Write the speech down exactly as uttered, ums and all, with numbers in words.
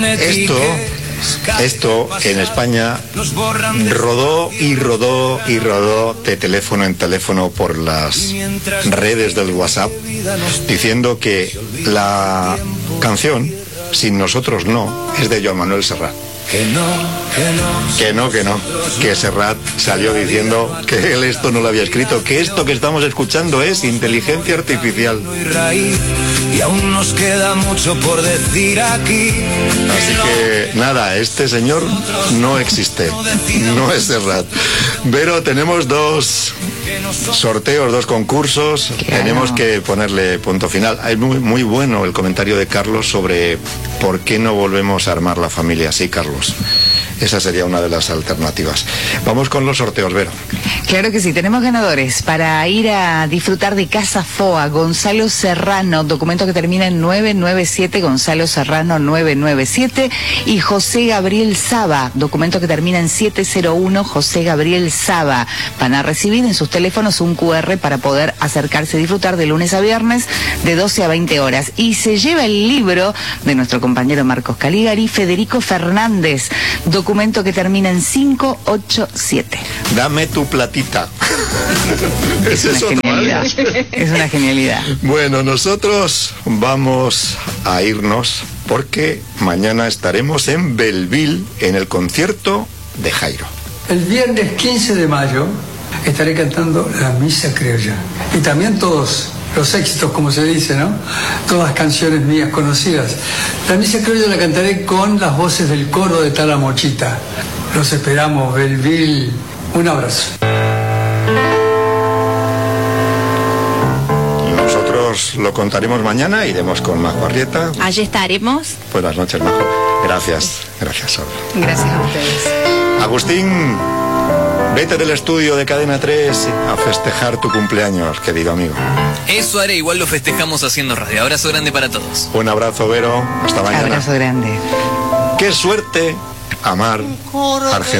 Esto, esto en España rodó y rodó y rodó de teléfono en teléfono por las redes del WhatsApp, diciendo que la canción Sin Nosotros No es de Joan Manuel Serrat. Que no, que no, que no, que Serrat salió diciendo que él esto no lo había escrito, que esto que estamos escuchando es inteligencia artificial. Y aún nos queda mucho por decir aquí. Así que nada, este señor no existe, no es Serrat. Pero tenemos dos sorteos, dos concursos, tenemos que ponerle punto final. Es muy, muy bueno el comentario de Carlos sobre por qué no volvemos a armar la familia. Sí, Carlos, esa sería una de las alternativas. Vamos con los sorteos, Vero. Claro que sí, tenemos ganadores para ir a disfrutar de Casa Foa. Gonzalo Serrano, documento que termina en nueve nueve siete, Gonzalo Serrano nueve nueve siete, y José Gabriel Saba, documento que termina en siete cero uno, José Gabriel Saba. Van a recibir en sus teléfonos un cu erre para poder acercarse a disfrutar de lunes a viernes de doce a veinte horas. Y se lleva el libro de nuestro compañero Marcos Caligari, Federico Fernández, documento que termina en cinco ocho siete. Dame tu platita. Es una genialidad. Es una genialidad. Bueno, nosotros vamos a irnos porque mañana estaremos en Belleville en el concierto de Jairo. El viernes quince de mayo estaré cantando la misa criolla y también todos los éxitos, como se dice, ¿no? Todas canciones mías conocidas. La misa criolla la cantaré con las voces del coro de Talamochita. Los esperamos, Belleville. Un abrazo. Nosotros lo contaremos mañana, iremos con Majo Arrieta. Allí estaremos. Buenas noches, Majo. Gracias, gracias, Sol. Gracias a ustedes. Agustín, vete del estudio de Cadena tres a festejar tu cumpleaños, querido amigo. Eso haré, igual lo festejamos haciendo radio. Abrazo grande para todos. Un abrazo, Vero. Hasta mañana. Abrazo grande. Qué suerte amar Argentina.